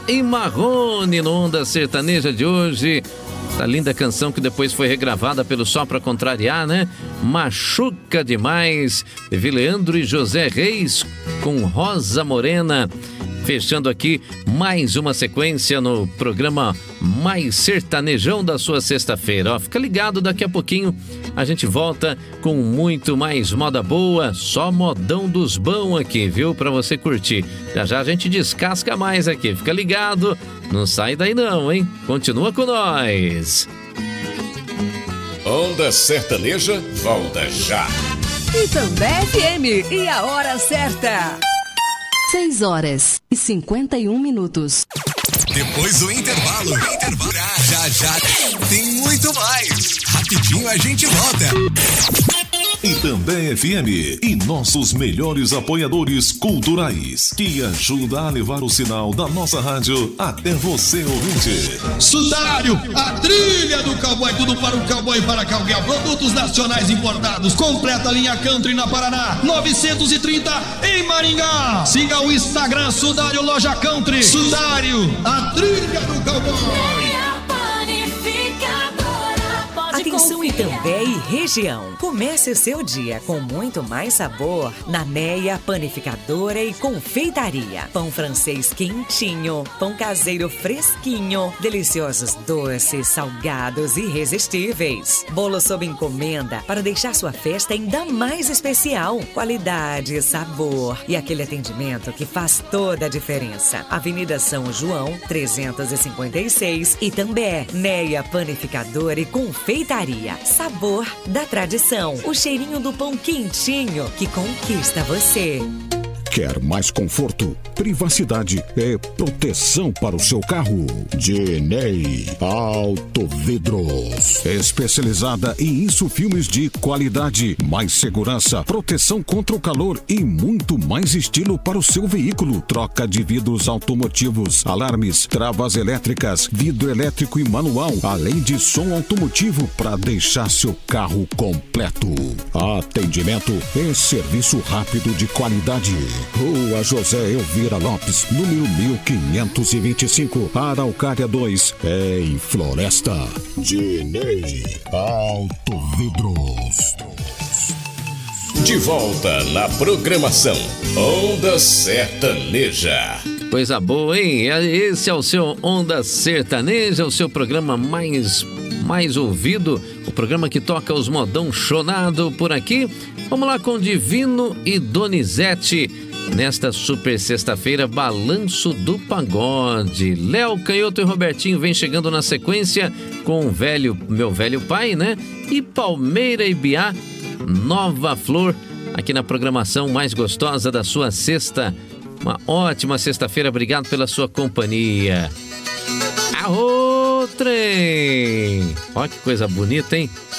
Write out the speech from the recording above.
e Marrone no Onda Sertaneja de hoje. Essa linda canção que depois foi regravada pelo Só Pra Contrariar, né? Machuca Demais. Teve Leandro e José Reis com Rosa Morena. Fechando aqui mais uma sequência no programa mais sertanejão da sua sexta-feira. Ó, fica ligado, daqui a pouquinho a gente volta com muito mais moda boa, só modão dos bons aqui, viu? Pra você curtir. Já já a gente descasca mais aqui, fica ligado, não sai daí não, hein? Continua com nós. Onda Sertaneja volta já. Itambé FM e a hora certa. 6h51. Depois do intervalo. Já tem muito mais. Rapidinho a gente volta. Itambé FM e nossos melhores apoiadores culturais, que ajuda a levar o sinal da nossa rádio até você, ouvinte. Sudário, a trilha do cowboy, tudo para o cowboy e para cowgirl. Produtos nacionais importados, completa linha country na Paraná, 930 em Maringá. Siga o Instagram Sudário Loja Country. Sudário, a trilha do cowboy. Atenção Itambé e região. Comece o seu dia com muito mais sabor na Neia Panificadora e Confeitaria. Pão francês quentinho, pão caseiro fresquinho, deliciosos doces, salgados irresistíveis. Bolo sob encomenda para deixar sua festa ainda mais especial. Qualidade, sabor e aquele atendimento que faz toda a diferença. Avenida São João, 356, Itambé. Neia Panificadora e Confeitaria. Sabor da tradição. O cheirinho do pão quentinho que conquista você. Quer mais conforto, privacidade e proteção para o seu carro? Dinei Autovidros. Especializada em insufilmes de qualidade, mais segurança, proteção contra o calor e muito mais estilo para o seu veículo. Troca de vidros automotivos, alarmes, travas elétricas, vidro elétrico e manual, além de som automotivo para deixar seu carro completo. Atendimento e serviço rápido de qualidade. Rua José Elvira Lopes, número 1525, Araucária 2, em Floresta. Dinei Autovidros. De volta na programação Onda Sertaneja. Coisa boa, hein? Esse é o seu Onda Sertaneja, o seu programa mais ouvido, o programa que toca os modão chonado por aqui. Vamos lá com Divino e Donizete. Nesta super sexta-feira, Balanço do Pagode. Léo Canhoto e Robertinho vem chegando na sequência com Meu Velho Pai, né? E Palmeira e Biá, Nova Flor, aqui na programação mais gostosa da sua sexta. Uma ótima sexta-feira, obrigado pela sua companhia. Arô, trem! Olha que coisa bonita, hein?